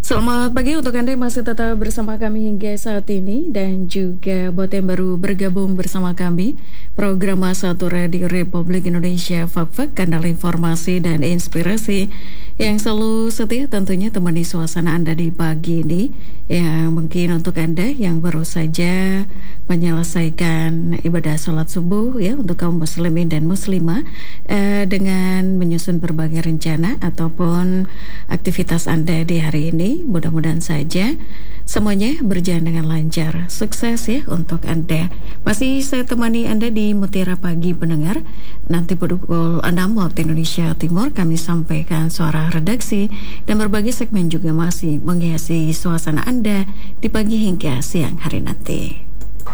Selamat pagi untuk Anda yang masih tetap bersama kami hingga saat ini dan juga buat yang baru bergabung bersama kami program Satu Radio Republik Indonesia Fakfak, kanal informasi dan inspirasi yang selalu setia tentunya temani suasana Anda di pagi ini. Ya, mungkin untuk Anda yang baru saja menyelesaikan ibadah sholat subuh ya untuk kaum muslimin dan muslimah dengan menyusun berbagai rencana ataupun aktivitas Anda di hari ini. Mudah-mudahan saja semuanya berjalan dengan lancar. Sukses ya untuk Anda. Masih saya temani Anda di Mutiara Pagi pendengar. Nanti pukul 6 waktu Indonesia Timur kami sampaikan suara redaksi dan berbagai segmen juga masih menghiasi suasana Anda di pagi hingga siang hari nanti.